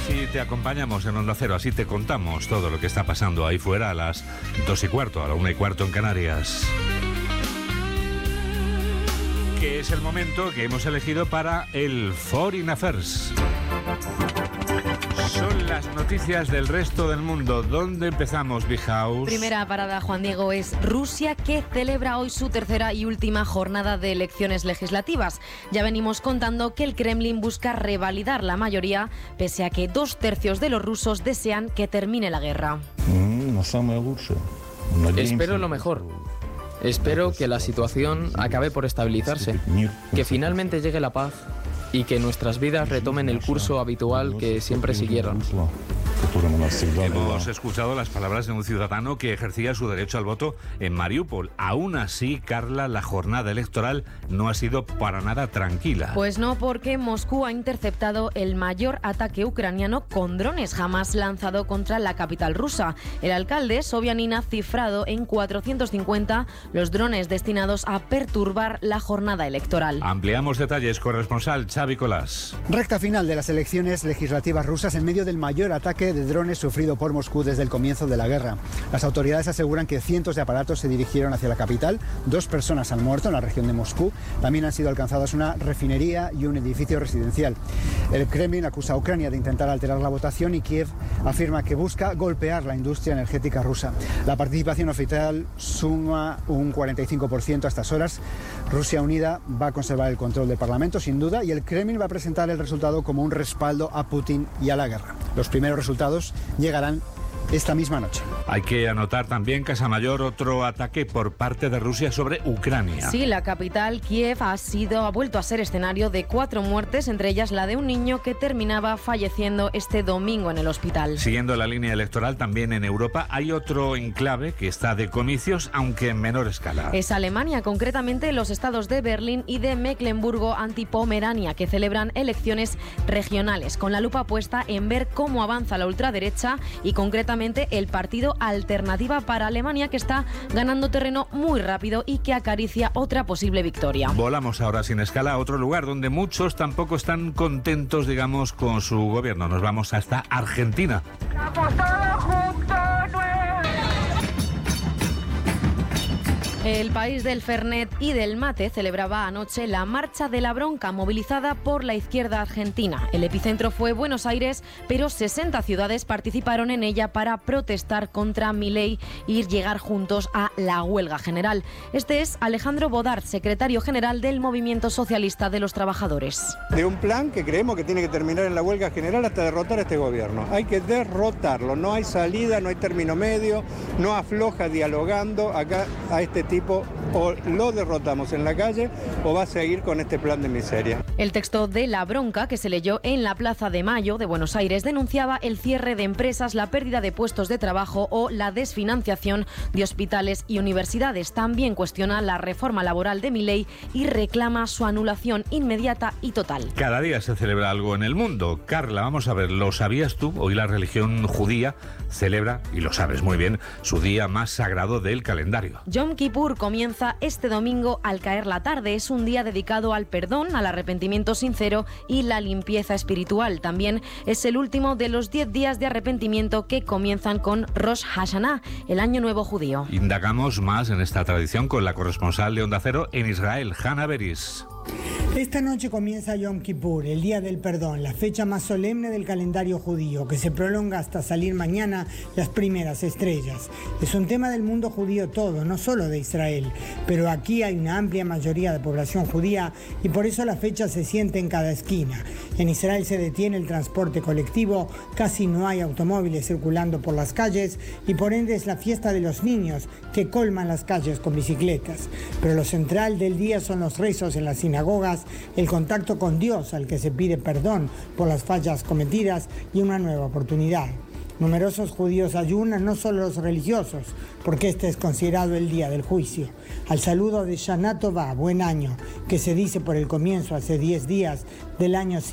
Así te acompañamos en Onda Cero, así te contamos todo lo que está pasando ahí fuera a las 2:15, a la 1:15 en Canarias. Que es el momento que hemos elegido para el Foreign Affairs. Son las noticias del resto del mundo. ¿Dónde empezamos, Big House? Primera parada, Juan Diego, es Rusia, que celebra hoy su tercera y última jornada de elecciones legislativas. Ya venimos contando que el Kremlin busca revalidar la mayoría, pese a que 2/3 de los rusos desean que termine la guerra. Espero lo mejor. Espero que la situación acabe por estabilizarse, que finalmente llegue la paz y que nuestras vidas retomen el curso habitual que siempre siguieron. Hemos escuchado las palabras de un ciudadano que ejercía su derecho al voto en Mariupol. Aún así, Carla, la jornada electoral no ha sido para nada tranquila. Pues no, porque Moscú ha interceptado el mayor ataque ucraniano con drones jamás lanzado contra la capital rusa. El alcalde Sobyanin ha cifrado en 450 los drones destinados a perturbar la jornada electoral. Ampliamos detalles, corresponsal Xavi Colás. Recta final de las elecciones legislativas rusas en medio del mayor ataque de drones sufrido por Moscú desde el comienzo de la guerra. Las autoridades aseguran que cientos de aparatos se dirigieron hacia la capital. 2 personas han muerto en la región de Moscú. También han sido alcanzadas una refinería y un edificio residencial. El Kremlin acusa a Ucrania de intentar alterar la votación y Kiev afirma que busca golpear la industria energética rusa. La participación oficial suma un 45% a estas horas. Rusia Unida va a conservar el control del Parlamento, sin duda, y el Kremlin va a presentar el resultado como un respaldo a Putin y a la guerra. Los primeros resultados llegarán esta misma noche. Hay que anotar también, Casamayor, otro ataque por parte de Rusia sobre Ucrania. Sí, la capital, Kiev, ha vuelto a ser escenario de 4 muertes, entre ellas la de un niño que terminaba falleciendo este domingo en el hospital. Siguiendo la línea electoral, también en Europa hay otro enclave que está de comicios, aunque en menor escala. Es Alemania, concretamente los estados de Berlín y de Mecklemburgo Antipomerania, que celebran elecciones regionales, con la lupa puesta en ver cómo avanza la ultraderecha y concretamente el partido Alternativa para Alemania, que está ganando terreno muy rápido y que acaricia otra posible victoria. Volamos ahora sin escala a otro lugar donde muchos tampoco están contentos, digamos, con su gobierno. Nos vamos hasta Argentina. ¡Estamos todos juntos! El país del Fernet y del mate celebraba anoche la Marcha de la Bronca, movilizada por la izquierda argentina. El epicentro fue Buenos Aires, pero 60 ciudades participaron en ella para protestar contra Milei y llegar juntos a la huelga general. Este es Alejandro Bodart, secretario general del Movimiento Socialista de los Trabajadores. De un plan que creemos que tiene que terminar en la huelga general hasta derrotar a este gobierno. Hay que derrotarlo, no hay salida, no hay término medio, no afloja dialogando acá a este tipo, o lo derrotamos en la calle o va a seguir con este plan de miseria. El texto de la bronca, que se leyó en la Plaza de Mayo de Buenos Aires, denunciaba el cierre de empresas, la pérdida de puestos de trabajo o la desfinanciación de hospitales y universidades. También cuestiona la reforma laboral de Milei y reclama su anulación inmediata y total. Cada día se celebra algo en el mundo. Carla, vamos a ver, ¿lo sabías tú? Hoy la religión judía celebra, y lo sabes muy bien, su día más sagrado del calendario. Yom Kippur comienza este domingo al caer la tarde. Es un día dedicado al perdón, al arrepentimiento sincero y la limpieza espiritual. También es el último de los 10 días de arrepentimiento que comienzan con Rosh Hashanah, el Año Nuevo Judío. Indagamos más en esta tradición con la corresponsal de Onda Cero en Israel, Hanna Beris. Esta noche comienza Yom Kippur, el Día del Perdón, la fecha más solemne del calendario judío, que se prolonga hasta salir mañana las primeras estrellas. Es un tema del mundo judío todo, no solo de Israel, pero aquí hay una amplia mayoría de población judía y por eso la fecha se siente en cada esquina. En Israel se detiene el transporte colectivo, casi no hay automóviles circulando por las calles y por ende es la fiesta de los niños que colman las calles con bicicletas. Pero lo central del día son los rezos en las sinagogas, el contacto con Dios al que se pide perdón por las fallas cometidas y una nueva oportunidad. Numerosos judíos ayunan, no solo los religiosos, porque este es considerado el día del juicio. Al saludo de Shana Tová, buen año, que se dice por el comienzo hace 10 días del año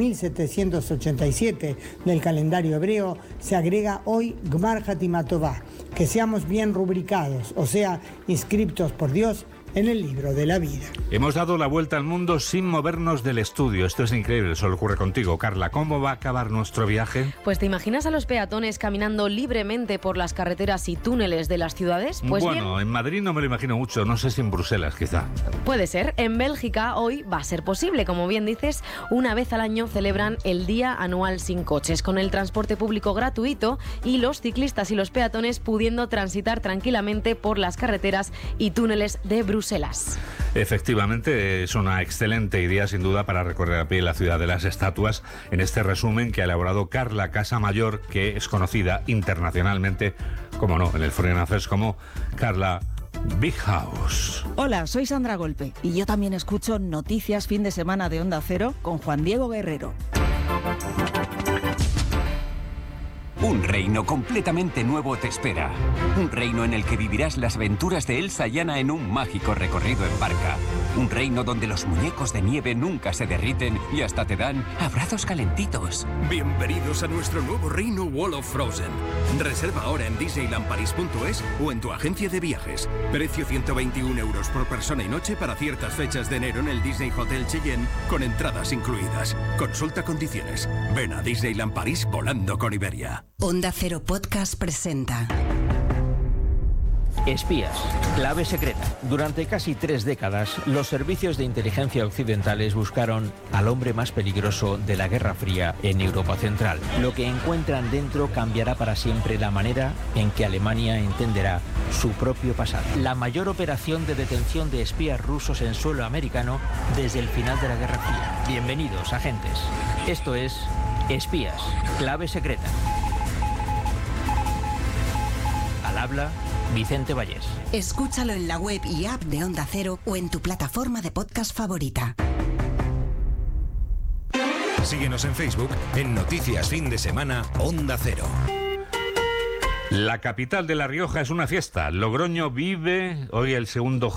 5787 del calendario hebreo, se agrega hoy Gmar Hatimah Tová, que seamos bien rubricados, o sea, inscriptos por Dios en el libro de la vida. Hemos dado la vuelta al mundo sin movernos del estudio. Esto es increíble, solo ocurre contigo, Carla. ¿Cómo va a acabar nuestro viaje? Pues ¿te imaginas a los peatones caminando libremente por las carreteras y túneles de las ciudades? Pues bueno, bien, en Madrid no me lo imagino mucho, no sé si en Bruselas quizá. puede ser. En Bélgica hoy va a ser posible. Como bien dices, una vez al año celebran el Día Anual Sin Coches, con el transporte público gratuito y los ciclistas y los peatones pudiendo transitar tranquilamente por las carreteras y túneles de Bruselas. Efectivamente, es una excelente idea sin duda para recorrer a pie la ciudad de las estatuas en este resumen que ha elaborado Carla Casamayor, que es conocida internacionalmente, como no, en el Foreign Affairs como Carla Big House. Hola, soy Sandra Golpe y yo también escucho Noticias Fin de Semana de Onda Cero con Juan Diego Guerrero. Un reino completamente nuevo te espera. Un reino en el que vivirás las aventuras de Elsa y Anna en un mágico recorrido en barca. Un reino donde los muñecos de nieve nunca se derriten y hasta te dan abrazos calentitos. Bienvenidos a nuestro nuevo reino Wall of Frozen. Reserva ahora en disneylandparis.es o en tu agencia de viajes. Precio 121 € por persona y noche para ciertas fechas de enero en el Disney Hotel Cheyenne con entradas incluidas. Consulta condiciones. Ven a Disneyland París volando con Iberia. Onda Cero Podcast presenta Espías, clave secreta. Durante casi 3 décadas, los servicios de inteligencia occidentales buscaron al hombre más peligroso de la Guerra Fría en Europa Central. Lo que encuentran dentro cambiará para siempre la manera en que Alemania entenderá su propio pasado. La mayor operación de detención de espías rusos en suelo americano desde el final de la Guerra Fría. Bienvenidos, agentes. Esto es Espías, clave secreta. Al habla Vicente Vallés. Escúchalo en la web y app de Onda Cero o en tu plataforma de podcast favorita. Síguenos en Facebook en Noticias Fin de Semana Onda Cero. La capital de La Rioja es una fiesta. Logroño vive hoy la segunda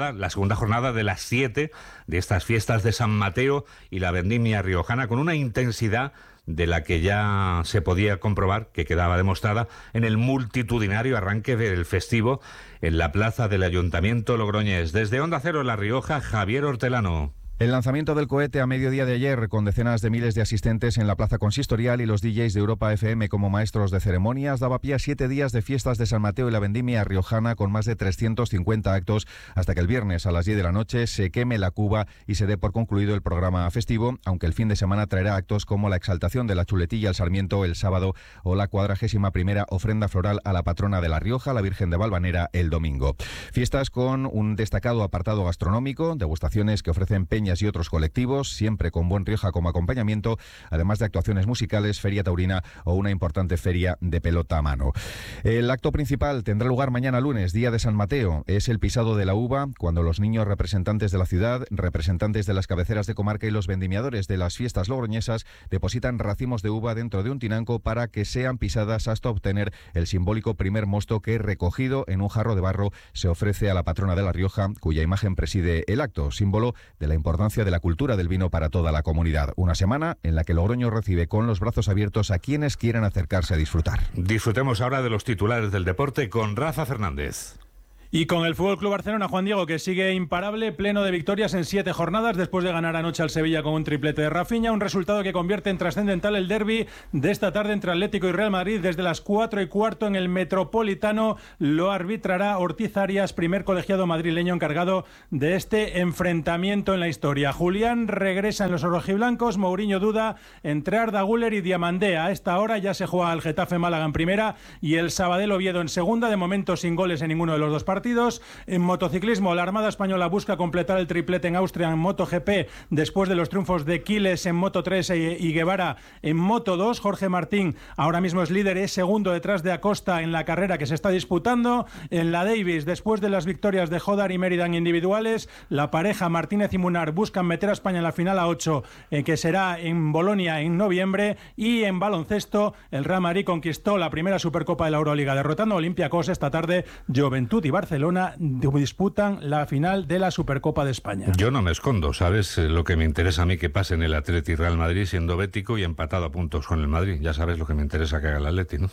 jornada de las 7 de estas fiestas de San Mateo y la vendimia riojana con una intensidad de la que ya se podía comprobar, que quedaba demostrada en el multitudinario arranque del festivo en la plaza del Ayuntamiento logroñés. Desde Onda Cero La Rioja, Javier Hortelano. El lanzamiento del cohete a mediodía de ayer, con decenas de miles de asistentes en la plaza consistorial y los DJs de Europa FM como maestros de ceremonias, daba pie a 7 días de fiestas de San Mateo y la vendimia riojana con más de 350 actos, hasta que el viernes a las 10 de la noche se queme la cuba y se dé por concluido el programa festivo, aunque el fin de semana traerá actos como la exaltación de la chuletilla al Sarmiento el sábado o la 41ª ofrenda floral a la patrona de La Rioja, la Virgen de Valvanera, el domingo. Fiestas con un destacado apartado gastronómico, degustaciones que ofrecen peñas y otros colectivos, siempre con Buen Rioja como acompañamiento, además de actuaciones musicales, feria taurina o una importante feria de pelota a mano. El acto principal tendrá lugar mañana lunes, día de San Mateo. Es el pisado de la uva, cuando los niños representantes de la ciudad, representantes de las cabeceras de comarca y los vendimiadores de las fiestas logroñesas depositan racimos de uva dentro de un tinanco para que sean pisadas hasta obtener el simbólico primer mosto que, recogido en un jarro de barro, se ofrece a la patrona de La Rioja, cuya imagen preside el acto, símbolo de la importancia de la cultura del vino para toda la comunidad. Una semana en la que Logroño recibe con los brazos abiertos a quienes quieran acercarse a disfrutar. Disfrutemos ahora de los titulares del deporte con Rafa Fernández. Y con el Fútbol Club Barcelona, Juan Diego, que sigue imparable, pleno de victorias en 7 jornadas, después de ganar anoche al Sevilla con un triplete de Rafinha, un resultado que convierte en trascendental el derbi de esta tarde entre Atlético y Real Madrid desde las 4:15 en el Metropolitano. Lo arbitrará Ortiz Arias, primer colegiado madrileño encargado de este enfrentamiento en la historia. Julián regresa en los rojiblancos, Mourinho duda entre Arda Güler y Diamandé. A esta hora ya se juega el Getafe Málaga en primera y el Sabadell Oviedo en segunda, de momento sin goles en ninguno de los dos partidos. En motociclismo, la Armada Española busca completar el triplete en Austria en MotoGP después de los triunfos de Quiles en Moto3 y Guevara en Moto2. Jorge Martín ahora mismo es líder, es segundo detrás de Acosta en la carrera que se está disputando. En la Davis, después de las victorias de Jodar y Mérida en individuales, la pareja Martínez y Munar buscan meter a España en la final A8, que será en Bolonia en noviembre. Y en baloncesto, el Real Madrid conquistó la primera Supercopa de la Euroliga, derrotando a Olympiacos. Esta tarde, Juventud y Barcelona disputan la final de la Supercopa de España. Yo no me escondo, ¿sabes? Lo que me interesa a mí que pase en el Atleti Real Madrid, siendo bético y empatado a puntos con el Madrid. Ya sabes lo que me interesa que haga el Atleti, ¿no?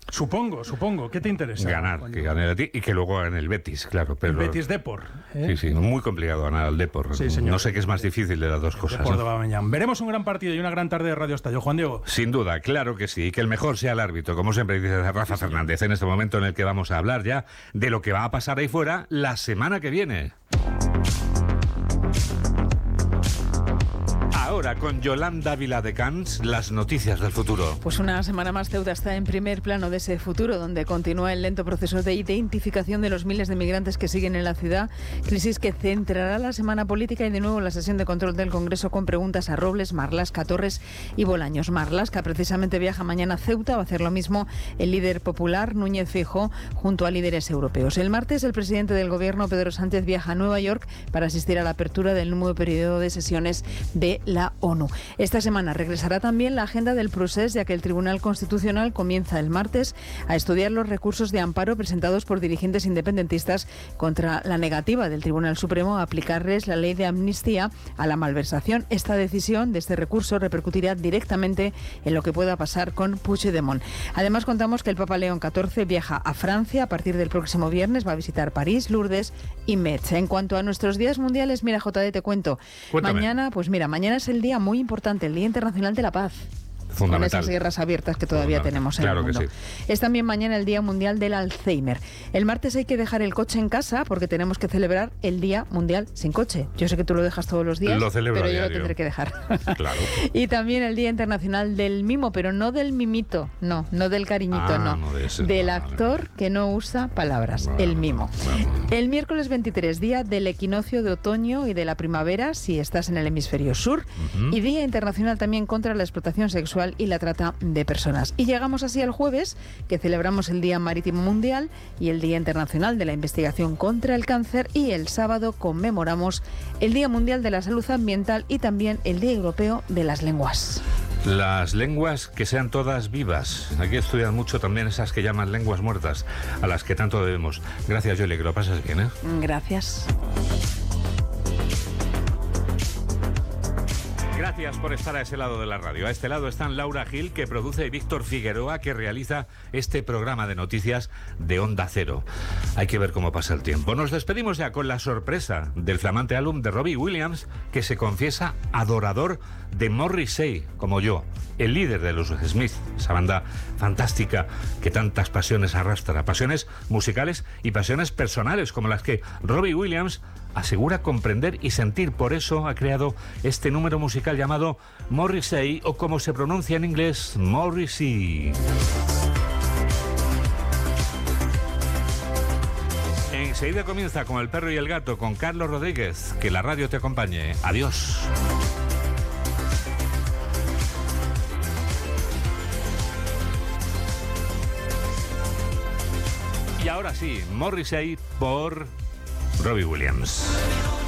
Supongo. ¿Qué te interesa? Ganar, que gane a ti y que luego gane el Betis, claro. Pero... El Betis Depor. Sí, muy complicado ganar al Depor. Sí, señor. No sé qué es más difícil de las dos cosas. Depor de Aubameyang. Veremos un gran partido y una gran tarde de Radio Estadio. Juan Diego. Sin duda, claro que sí. Y que el mejor sea el árbitro, como siempre dice Rafa Fernández, en este momento en el que vamos a hablar ya de lo que va a pasar ahí fuera la semana que viene. Ahora con Yolanda Viladecans, las noticias del futuro. Pues una semana más Ceuta está en primer plano de ese futuro, donde continúa el lento proceso de identificación de los miles de migrantes que siguen en la ciudad. Crisis que centrará la semana política y de nuevo la sesión de control del Congreso con preguntas a Robles, Marlaska, Torres y Bolaños. Marlaska precisamente viaja mañana a Ceuta, va a hacer lo mismo el líder popular Núñez Feijóo junto a líderes europeos. El martes el presidente del gobierno Pedro Sánchez viaja a Nueva York para asistir a la apertura del nuevo periodo de sesiones de la ONU. Esta semana regresará también la agenda del procés, ya que el Tribunal Constitucional comienza el martes a estudiar los recursos de amparo presentados por dirigentes independentistas contra la negativa del Tribunal Supremo a aplicarles la ley de amnistía a la malversación. Esta decisión de este recurso repercutirá directamente en lo que pueda pasar con Puigdemont. Además, contamos que el Papa León XIV viaja a Francia a partir del próximo viernes, va a visitar París, Lourdes y Metz. En cuanto a nuestros días mundiales, mira, JD, te cuento. Cuéntame. Mañana es el día muy importante, el Día Internacional de la Paz. Con esas guerras abiertas que todavía tenemos en el mundo. Que sí. Es también mañana el Día Mundial del Alzheimer. El martes hay que dejar el coche en casa porque tenemos que celebrar el Día Mundial sin coche. Yo sé que tú lo dejas todos los días, pero yo lo tendré que dejar. Claro. Y también el Día Internacional del Mimo, pero no del mimito, no del cariñito, no del actor que no usa palabras, el mimo. El miércoles 23, Día del Equinoccio de Otoño y de la Primavera, si estás en el hemisferio sur, y Día Internacional también contra la explotación sexual y la trata de personas. Y llegamos así al jueves, que celebramos el Día Marítimo Mundial y el Día Internacional de la Investigación contra el Cáncer, y el sábado conmemoramos el Día Mundial de la Salud Ambiental y también el Día Europeo de las Lenguas. Las lenguas que sean todas vivas. Aquí estudian mucho también esas que llaman lenguas muertas, a las que tanto debemos. Gracias, Yoli, que lo pases bien, ¿eh? Gracias. Gracias por estar a ese lado de la radio. A este lado están Laura Gil, que produce, y Víctor Figueroa, que realiza este programa de noticias de Onda Cero. Hay que ver cómo pasa el tiempo. Nos despedimos ya con la sorpresa del flamante álbum de Robbie Williams, que se confiesa adorador de Morrissey, como yo, el líder de los Smith, esa banda fantástica que tantas pasiones arrastra, pasiones musicales y pasiones personales, como las que Robbie Williams asegura comprender y sentir. Por eso ha creado este número musical llamado Morrissey, o como se pronuncia en inglés, Morrissey. Enseguida comienza con El perro y el gato, con Carlos Rodríguez. Que la radio te acompañe. Adiós. Y ahora sí, Morrissey por Robbie Williams.